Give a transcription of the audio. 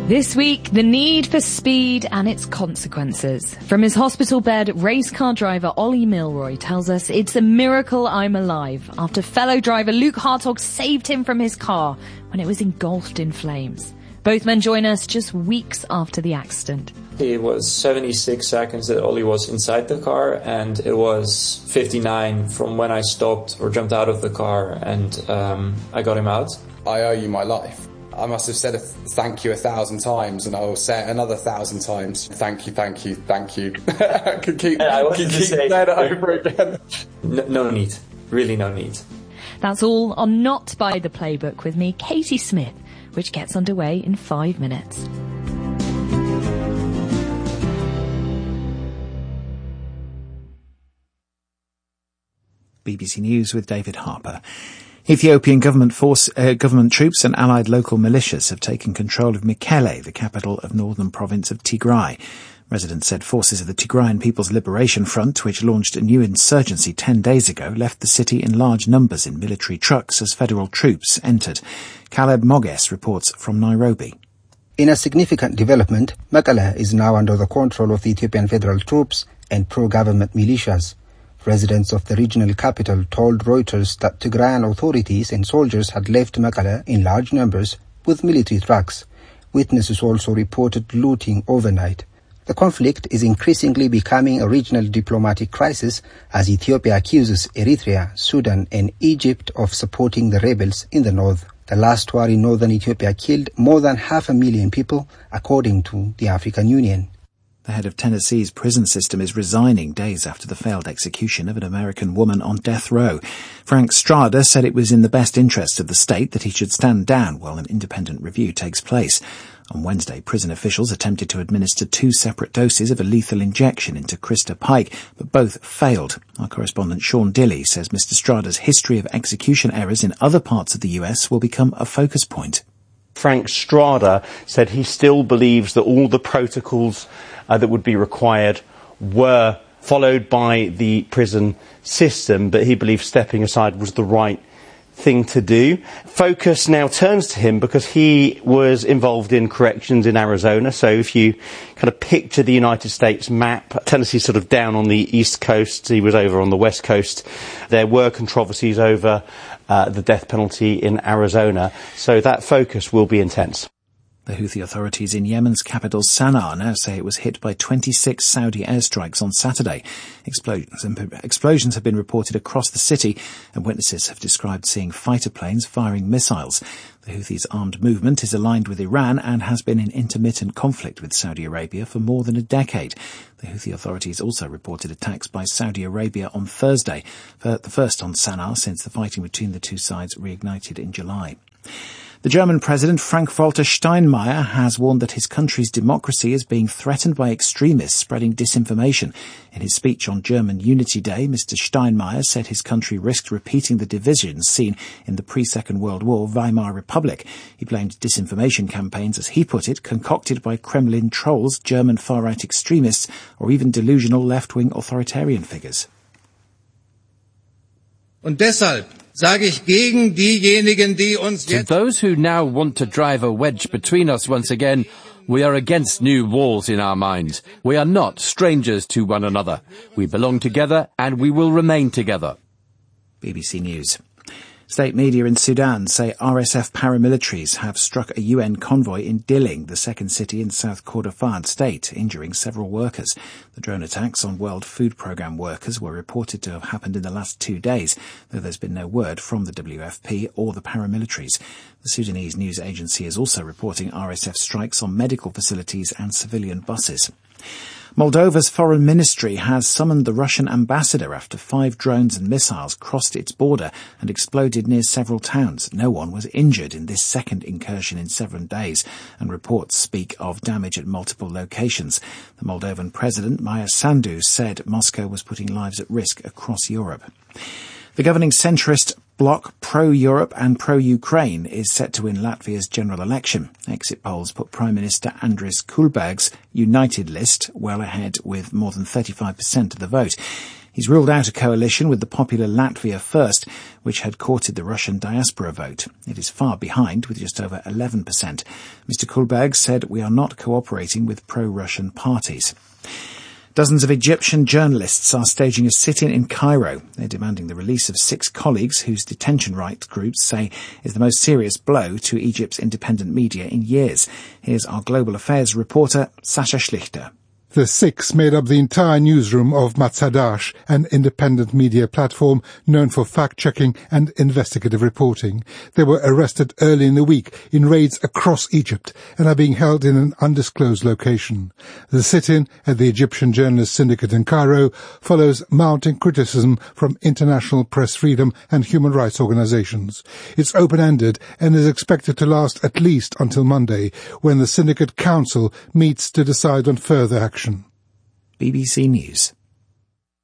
This week, the need for speed and its consequences. From his hospital bed, race car driver Ollie Milroy tells us it's a miracle I'm alive after fellow driver Luke Hartog saved him from his car when it was engulfed in flames. Both men join us just weeks after the accident. It was 76 seconds that Ollie was inside the car, and it was 59 from when I stopped or jumped out of the car and I got him out. I owe you my life. I must have said thank you 1,000 times, and I will say it another 1,000 times. Thank you, thank you, thank you. Keep saying it over again. No need. Really no need. That's all on Not By the Playbook with me, Katie Smith, which gets underway in 5 minutes. BBC News with David Harper. Ethiopian government troops and allied local militias have taken control of Mekelle, the capital of northern province of Tigray. Residents said forces of the Tigrayan People's Liberation Front, which launched a new insurgency 10 days ago, left the city in large numbers in military trucks as federal troops entered. Caleb Moges reports from Nairobi. In a significant development, Mekelle is now under the control of the Ethiopian federal troops and pro-government militias. Residents of the regional capital told Reuters that Tigrayan authorities and soldiers had left Mekelle in large numbers with military trucks. Witnesses also reported looting overnight. The conflict is increasingly becoming a regional diplomatic crisis as Ethiopia accuses Eritrea, Sudan and Egypt of supporting the rebels in the north. The last war in northern Ethiopia killed more than 500,000 people, according to the African Union. The head of Tennessee's prison system is resigning days after the failed execution of an American woman on death row. Frank Strada said it was in the best interest of the state that he should stand down while an independent review takes place. On Wednesday, prison officials attempted to administer 2 separate doses of a lethal injection into Krista Pike, but both failed. Our correspondent Sean Dilley says Mr. Strada's history of execution errors in other parts of the US will become a focus point. Frank Strada said he still believes that all the protocols that would be required were followed by the prison system, but he believes stepping aside was the right thing to do. Focus now turns to him because he was involved in corrections in Arizona. So if you kind of picture the United States map, Tennessee's sort of down on the east coast, he was over on the west coast. There were controversies over the death penalty in Arizona, so that focus will be intense. The Houthi authorities in Yemen's capital Sana'a now say it was hit by 26 Saudi airstrikes on Saturday. Explosions have been reported across the city, and witnesses have described seeing fighter planes firing missiles. The Houthis' armed movement is aligned with Iran and has been in intermittent conflict with Saudi Arabia for more than a decade. The Houthi authorities also reported attacks by Saudi Arabia on Thursday, the first on Sana'a since the fighting between the two sides reignited in July. The German President Frank-Walter Steinmeier has warned that his country's democracy is being threatened by extremists spreading disinformation. In his speech on German Unity Day, Mr. Steinmeier said his country risked repeating the divisions seen in the pre-Second World War Weimar Republic. He blamed disinformation campaigns, as he put it, concocted by Kremlin trolls, German far-right extremists, or even delusional left-wing authoritarian figures. Und deshalb sage ich gegen diejenigen, die uns jetzt... To those who now want to drive a wedge between us once again, we are against new walls in our minds. We are not strangers to one another. We belong together and we will remain together. BBC News. State media in Sudan say RSF paramilitaries have struck a UN convoy in Dilling, the second city in South Kordofan state, injuring several workers. The drone attacks on World Food Programme workers were reported to have happened in the last 2 days, though there's been no word from the WFP or the paramilitaries. The Sudanese news agency is also reporting RSF strikes on medical facilities and civilian buses. Moldova's foreign ministry has summoned the Russian ambassador after 5 drones and missiles crossed its border and exploded near several towns. No one was injured in this second incursion in 7 days, and reports speak of damage at multiple locations. The Moldovan president, Maia Sandu, said Moscow was putting lives at risk across Europe. The governing centrist bloc pro-Europe and pro-Ukraine is set to win Latvia's general election. Exit polls put Prime Minister Andris Kulberg's United list well ahead with more than 35% of the vote. He's ruled out a coalition with the popular Latvia First, which had courted the Russian diaspora vote. It is far behind, with just over 11%. Mr. Kullberg said, "We are not cooperating with pro-Russian parties." Dozens of Egyptian journalists are staging a sit-in in Cairo. They're demanding the release of 6 colleagues whose detention rights groups say is the most serious blow to Egypt's independent media in years. Here's our global affairs reporter, Sasha Schlichter. The 6 made up the entire newsroom of Matzadash, an independent media platform known for fact-checking and investigative reporting. They were arrested early in the week in raids across Egypt and are being held in an undisclosed location. The sit-in at the Egyptian Journalists Syndicate in Cairo follows mounting criticism from international press freedom and human rights organizations. It's open-ended and is expected to last at least until Monday, when the Syndicate Council meets to decide on further action. BBC News.